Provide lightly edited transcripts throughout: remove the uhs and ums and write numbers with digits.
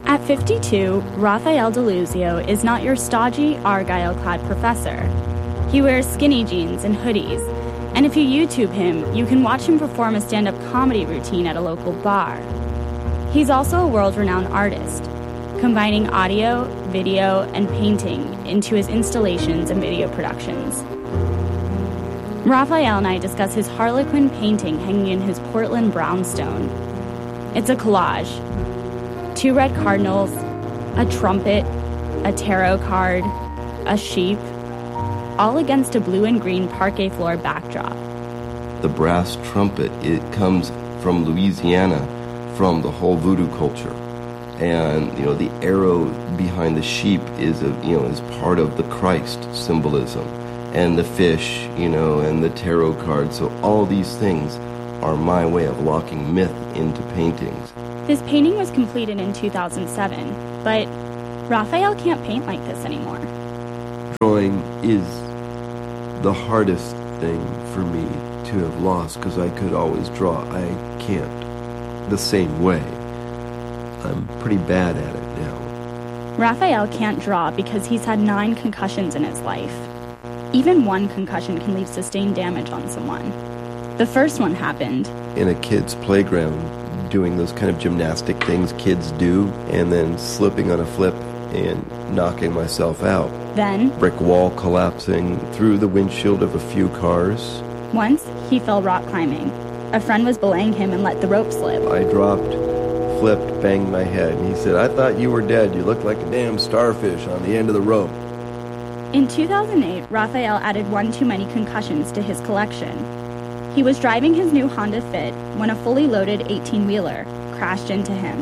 At 52, Rafael Deluzio is not your stodgy, argyle-clad professor. He wears skinny jeans and hoodies, and if you YouTube him, you can watch him perform a stand-up comedy routine at a local bar. He's also a world-renowned artist, combining audio, video, and painting into his installations and video productions. Rafael and I discuss his Harlequin painting hanging in his Portland brownstone. It's a collage. 2 red cardinals, a trumpet, a tarot card, a sheep, all against a blue and green parquet floor backdrop. The brass trumpet, it comes from Louisiana, from the whole voodoo culture. And, the arrow behind the sheep is part of the Christ symbolism. And the fish, and the tarot card. So all these things are my way of locking myth into paintings. This painting was completed in 2007, but Rafael can't paint like this anymore. Drawing is the hardest thing for me to have lost, because I could always draw. I can't the same way. I'm pretty bad at it now. Rafael can't draw because he's had 9 concussions in his life. Even 1 concussion can leave sustained damage on someone. The first one happened in a kid's playground, doing those kind of gymnastic things kids do, and then slipping on a flip and knocking myself out. Then, brick wall collapsing through the windshield of a few cars. Once, he fell rock climbing. A friend was belaying him and let the rope slip. I dropped, flipped, banged my head, and he said, "I thought you were dead. You looked like a damn starfish on the end of the rope." In 2008, Rafael added 1 too many concussions to his collection. He was driving his new Honda Fit when a fully loaded 18-wheeler crashed into him.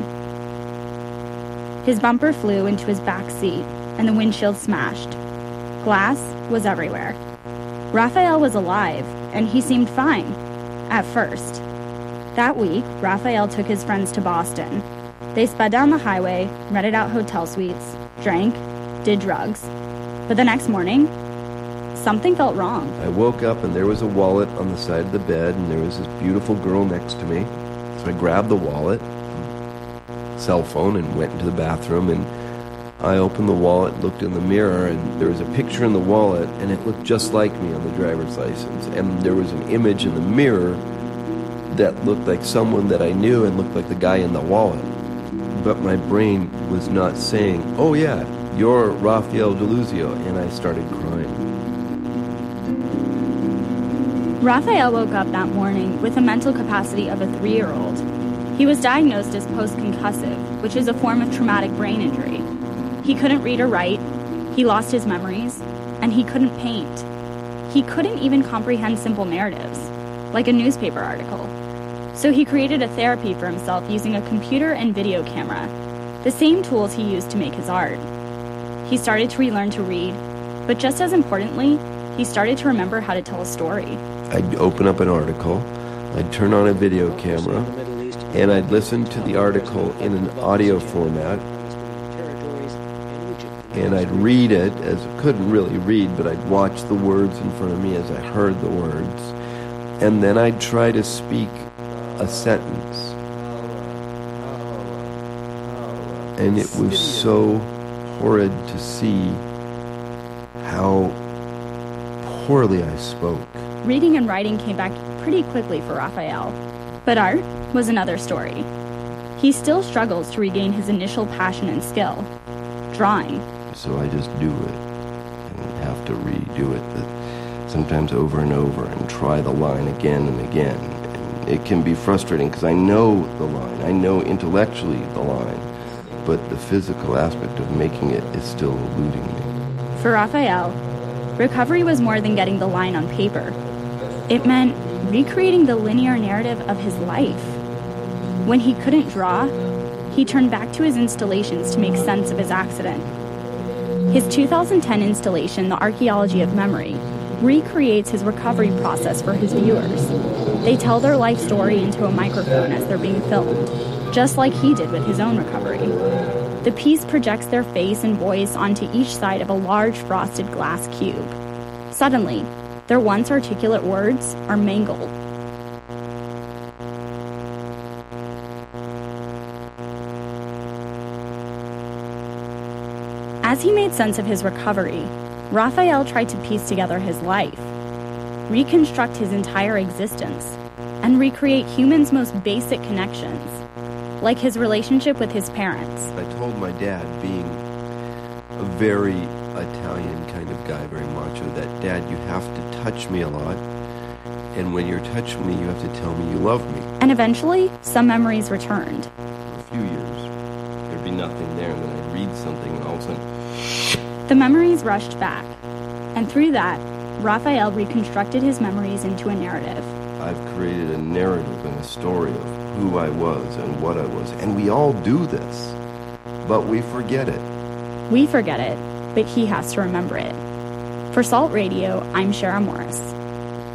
His bumper flew into his back seat, and the windshield smashed. Glass was everywhere. Rafael was alive, and he seemed fine, at first. That week, Rafael took his friends to Boston. They sped down the highway, rented out hotel suites, drank, did drugs. But the next morning, something felt wrong. I woke up and there was a wallet on the side of the bed, and there was this beautiful girl next to me. So I grabbed the wallet, cell phone, and went into the bathroom, and I opened the wallet, looked in the mirror, and there was a picture in the wallet, and it looked just like me on the driver's license. And there was an image in the mirror that looked like someone that I knew and looked like the guy in the wallet. But my brain was not saying, "Oh yeah, you're Rafael Deluzio," and I started crying. Rafael woke up that morning with the mental capacity of a 3-year-old. He was diagnosed as post-concussive, which is a form of traumatic brain injury. He couldn't read or write, he lost his memories, and he couldn't paint. He couldn't even comprehend simple narratives, like a newspaper article. So he created a therapy for himself using a computer and video camera, the same tools he used to make his art. He started to relearn to read, but just as importantly, he started to remember how to tell a story. I'd open up an article, I'd turn on a video camera, and I'd listen to the article in an audio format, and I'd read it, as I couldn't really read, but I'd watch the words in front of me as I heard the words, and then I'd try to speak a sentence. And it was so horrid to see how poorly I spoke. Reading and writing came back pretty quickly for Rafael, but art was another story. He still struggles to regain his initial passion and skill, drawing. So I just do it and have to redo it, sometimes over and over, and try the line again and again. And it can be frustrating because I know the line, I know intellectually the line, but the physical aspect of making it is still eluding me. For Rafael, recovery was more than getting the line on paper. It meant recreating the linear narrative of his life. When he couldn't draw, he turned back to his installations to make sense of his accident. His 2010 installation, The Archaeology of Memory, recreates his recovery process for his viewers. They tell their life story into a microphone as they're being filmed, just like he did with his own recovery. The piece projects their face and voice onto each side of a large frosted glass cube. Suddenly, their once articulate words are mangled. As he made sense of his recovery, Raphael tried to piece together his life, reconstruct his entire existence, and recreate humans' most basic connections, like his relationship with his parents. I told my dad, being a very Italian kind of guy, very macho, that, Dad, you have to touch me a lot, and when you're touching me, you have to tell me you love me. And eventually, some memories returned. For a few years, there'd be nothing there, and then I'd read something, and all of a sudden... The memories rushed back, and through that, Raphael reconstructed his memories into a narrative. I've created a narrative and a story of who I was and what I was, and we all do this, but we forget it. We forget it, but he has to remember it. For Salt Radio, I'm Shara Morris.